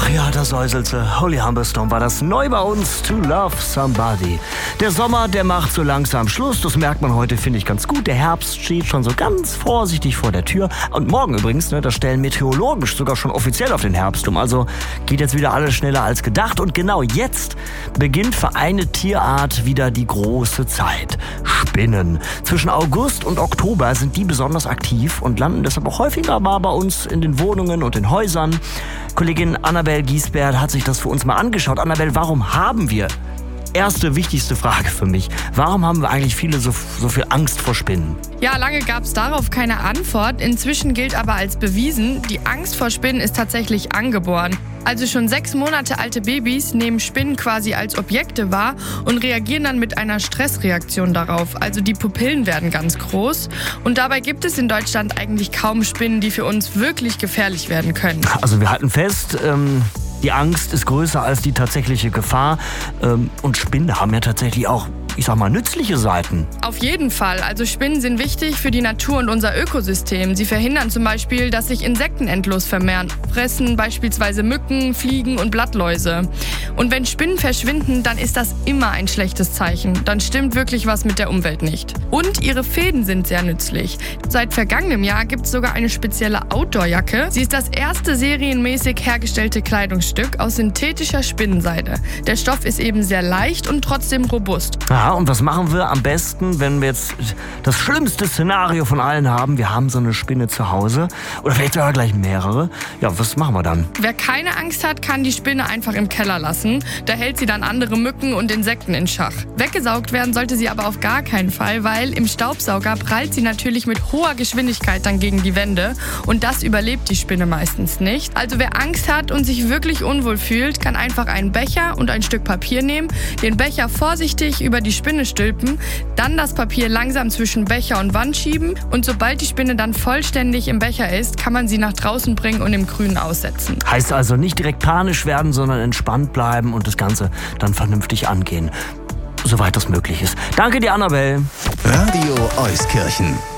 ja, das säuselte Holy Humberstorm war das neu bei uns, To Love Somebody. Der Sommer, der macht so langsam Schluss, das merkt man heute, finde ich, ganz gut. Der Herbst steht schon so ganz vorsichtig vor der Tür. Und morgen übrigens, das stellen Meteorologen sogar schon offiziell auf den Herbst um. Also geht jetzt wieder alles schneller als gedacht. Und genau jetzt beginnt für eine Tierart wieder die große Zeit. Spinnen. Zwischen August und Oktober sind die besonders aktiv und landen deshalb auch häufiger mal bei uns in den Wohnungen und den Häusern. Kollegin Annabel Giesbert hat sich das für uns mal angeschaut. Annabel, warum haben wir, erste wichtigste Frage für mich, warum haben wir eigentlich viele so viel Angst vor Spinnen? Ja, lange gab es darauf keine Antwort. Inzwischen gilt aber als bewiesen, die Angst vor Spinnen ist tatsächlich angeboren. Also schon 6 Monate alte Babys nehmen Spinnen quasi als Objekte wahr und reagieren dann mit einer Stressreaktion darauf. Also die Pupillen werden ganz groß. Und dabei gibt es in Deutschland eigentlich kaum Spinnen, die für uns wirklich gefährlich werden können. Also wir halten fest, die Angst ist größer als die tatsächliche Gefahr. Und Spinnen haben ja tatsächlich auch, ich sag mal, nützliche Seiten. Auf jeden Fall. Also Spinnen sind wichtig für die Natur und unser Ökosystem. Sie verhindern zum Beispiel, dass sich Insekten endlos vermehren. Fressen beispielsweise Mücken, Fliegen und Blattläuse. Und wenn Spinnen verschwinden, dann ist das immer ein schlechtes Zeichen. Dann stimmt wirklich was mit der Umwelt nicht. Und ihre Fäden sind sehr nützlich. Seit vergangenem Jahr gibt es sogar eine spezielle Outdoor-Jacke. Sie ist das erste serienmäßig hergestellte Kleidungsstück aus synthetischer Spinnenseide. Der Stoff ist eben sehr leicht und trotzdem robust. Ja, und was machen wir am besten, wenn wir jetzt das schlimmste Szenario von allen haben? Wir haben so eine Spinne zu Hause oder vielleicht sogar gleich mehrere. Ja, was machen wir dann? Wer keine Angst hat, kann die Spinne einfach im Keller lassen. Da hält sie dann andere Mücken und Insekten in Schach. Weggesaugt werden sollte sie aber auf gar keinen Fall, weil im Staubsauger prallt sie natürlich mit hoher Geschwindigkeit dann gegen die Wände. Und das überlebt die Spinne meistens nicht. Also wer Angst hat und sich wirklich unwohl fühlt, kann einfach einen Becher und ein Stück Papier nehmen, den Becher vorsichtig über die Spinne stülpen, dann das Papier langsam zwischen Becher und Wand schieben und sobald die Spinne dann vollständig im Becher ist, kann man sie nach draußen bringen und im Grünen aussetzen. Heißt also nicht direkt panisch werden, sondern entspannt bleiben und das Ganze dann vernünftig angehen, soweit das möglich ist. Danke dir, Annabel. Radio Euskirchen.